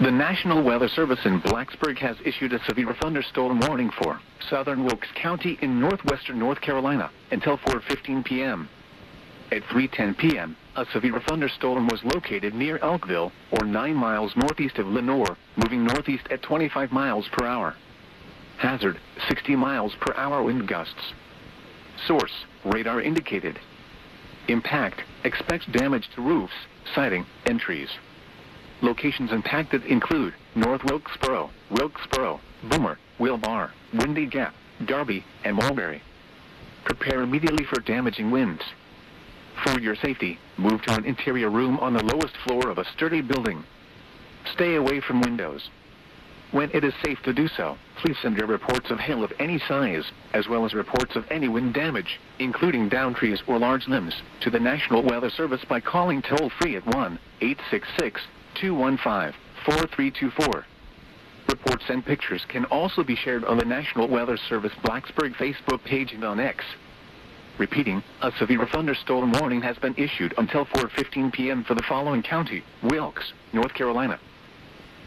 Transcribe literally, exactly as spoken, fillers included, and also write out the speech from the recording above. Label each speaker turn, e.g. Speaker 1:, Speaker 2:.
Speaker 1: The National Weather Service in Blacksburg has issued a severe thunderstorm warning for southern Wilkes County in northwestern North Carolina until four fifteen p m At three ten p m, a severe thunderstorm was located near Elkville, or nine miles northeast of Lenoir, moving northeast at twenty-five miles per hour. Hazard, sixty miles per hour wind gusts. Source, radar indicated. Impact, expect damage to roofs, siding, and trees. Locations impacted include North Wilkesboro, Wilkesboro, Boomer, Wilbar, Windy Gap, Darby, and Mulberry. Prepare immediately for damaging winds. For your safety, move to an interior room on the lowest floor of a sturdy building. Stay away from windows. When it is safe to do so, please send your reports of hail of any size, as well as reports of any wind damage, including downed trees or large limbs, to the National Weather Service by calling toll-free at one eight six six, two one five, four three two four. Reports and pictures can also be shared on the National Weather Service Blacksburg Facebook page and on X. Repeating, a severe thunderstorm warning has been issued until four fifteen p m for the following county: Wilkes, North Carolina,